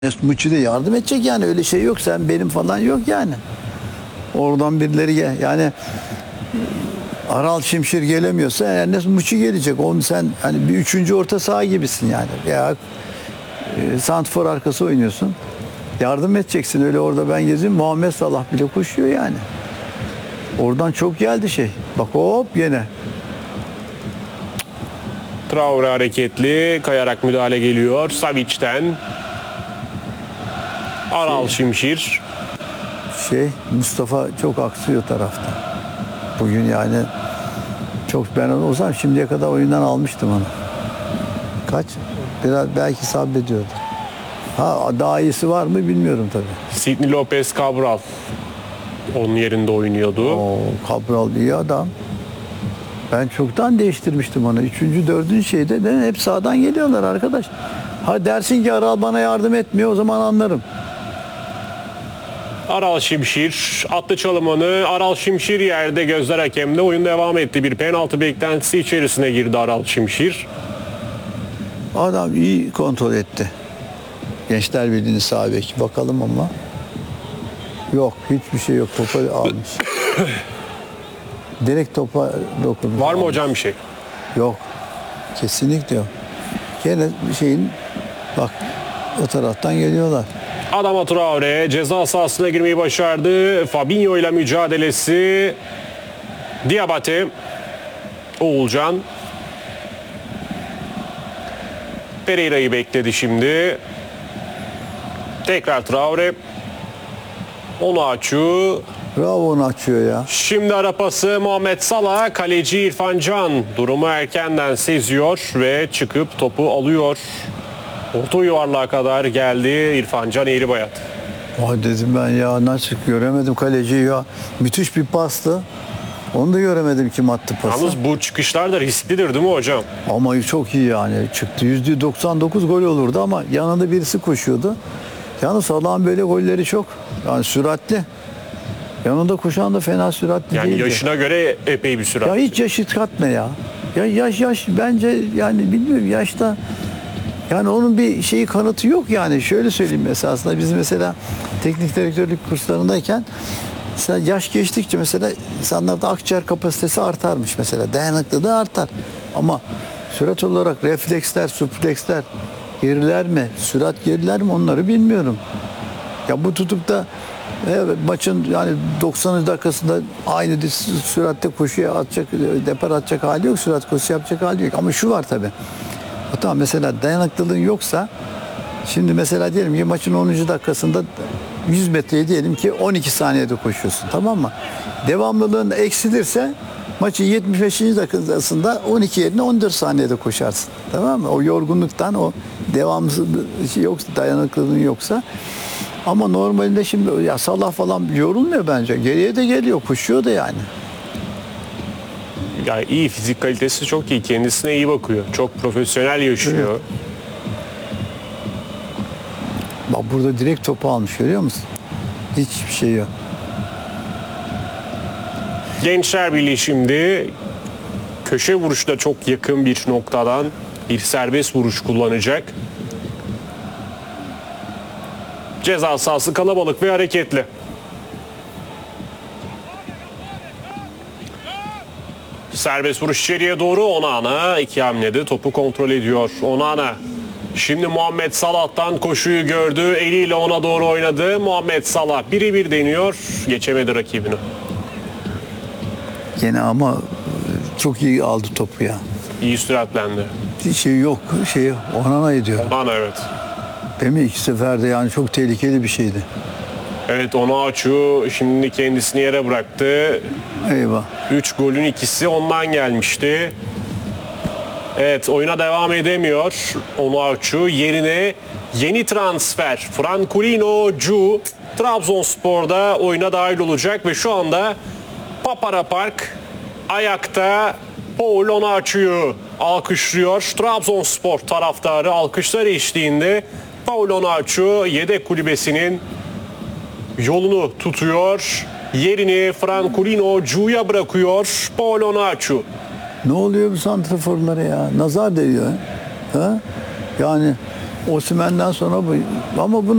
Muçi de yardım edecek yani, öyle şey yok, sen benim falan yok yani. Oradan birileri yani Aral Şimşir gelemiyorsa Ernest Muçi gelecek. Onu sen hani bir üçüncü orta saha gibisin yani. Ya santfor arkası oynuyorsun. Yardım edeceksin, öyle orada ben gezeyim. Muhammed Salah bile koşuyor yani. Oradan çok geldi şey. Bak hop yine. Traore hareketli, kayarak müdahale geliyor Savic'ten. Aral Şimşir. Mustafa çok aksıyor tarafta. Bugün yani çok, ben onu olsam şimdiye kadar oyundan almıştım onu. Kaç? Biraz belki sabrediyordu. Daha iyisi var mı bilmiyorum tabii. Sidney Lopez Cabral onun yerinde oynuyordu. Cabral iyi adam. Ben çoktan değiştirmiştim onu. Üçüncü, dördüncü şeyde de hep sağdan geliyorlar arkadaş. Ha dersin ki Aral bana yardım etmiyor, o zaman anlarım. Aral Şimşir attı çalımını. Aral Şimşir yerde, gözler hakemde. Oyun devam etti. Bir penaltı beklentisi içerisine girdi Aral Şimşir. Adam iyi kontrol etti. Gençler Birliği'nin sağ beki. Bakalım ama. Yok, hiçbir şey yok. Topa almış. Direkt topa dokunmuş. Var mı hocam bir şey? Yok. Kesinlikle yok. Gene bak o taraftan geliyorlar. Adama Traore ceza sahasına girmeyi başardı. Fabinho ile mücadelesi. Diabate. Oğulcan. Pereira'yı bekledi şimdi. Tekrar Traore. Onaçu. Bravo, onu açıyor ya. Şimdi ara pası Muhammed Salah. Kaleci İrfan Can durumu erkenden seziyor ve çıkıp topu alıyor. Orta yuvarlığa kadar geldi İrfan Can Eğribayat. Dedim ben ya, nasıl göremedim kaleciyi ya. Müthiş bir pastı. Onu da göremedim, kim attı pası. Yalnız bu çıkışlar da risklidir değil mi hocam? Ama çok iyi yani. Çıktı. %99 gol olurdu ama yanında birisi koşuyordu. Yalnız Salah'ın böyle golleri çok. Yani süratli. Yanında koşan da fena süratli Yani değildi. yaşına göre epey bir sürat. Ya hiç yaşı katma ya. Ya yaş bence yani bilmiyorum, yaşta yani onun bir şeyi, kanıtı yok yani. Şöyle söyleyeyim, aslında biz mesela teknik direktörlük kurslarındayken mesela yaş geçtikçe mesela insanlarda akciğer kapasitesi artarmış mesela. Dayanıklılığı artar. Ama sürat olarak refleksler, supleksler geriler mi? Sürat geriler mi? Onları bilmiyorum. Ya bu tutup da maçın yani 90. dakikasında aynı süratte koşuya atacak, depar atacak hali yok. Sürat koşusu yapacak hali yok. Ama şu var tabii. Tamam, mesela dayanıklılığın yoksa, şimdi mesela diyelim ki maçın 10. dakikasında 100 metreyi diyelim ki 12 saniyede koşuyorsun, tamam mı? Devamlılığın eksilirse maçın 75. dakikasında 12 yerine 14 saniyede koşarsın. Tamam mı? O yorgunluktan, o devamsız yoksa, dayanıklılığın yoksa. Ama normalde şimdi ya Salah falan yorulmuyor bence. Geriye de geliyor, koşuyor da yani. Yani iyi, fizik kalitesi çok iyi. Kendisine iyi bakıyor. Çok profesyonel yaşıyor. Evet. Bak burada direkt topu almış, görüyor musun? Hiçbir şey yok. Gençler Birliği şimdi köşe vuruşta çok yakın bir noktadan bir serbest vuruş kullanacak. Ceza sahası kalabalık ve hareketli. Serbest vuruş içeriye doğru. Onana iki hamlede topu kontrol ediyor. Onana. Şimdi Muhammed Salah'tan koşuyu gördü. Eliyle ona doğru oynadı. Muhammed Salah birebir deniyor. Geçemedi rakibini. Gene ama çok iyi aldı topu ya. İyi süratlendi. Bir şey yok. Onana ediyor. Onana, evet. Değil mi? İki seferde yani çok tehlikeli bir şeydi. Evet, Onaçu şimdi kendisini yere bıraktı. Eyvah. 3 golün ikisi ondan gelmişti. Evet, oyuna devam edemiyor Onaçu. Yerine yeni transfer Francolino Cu Trabzonspor'da oyuna dahil olacak ve şu anda Papara Park ayakta Paul Onaçu'yu alkışlıyor. Trabzonspor taraftarı alkışlar eşliğinde Paul Onaçu yedek kulübesinin yolunu tutuyor. Yerini Francolino Cu'ya bırakıyor Paul Onaçu. Ne oluyor bu santraforlara ya? Nazar değiyor. Ha? Yani Osimhen'den sonra bu. Ama bu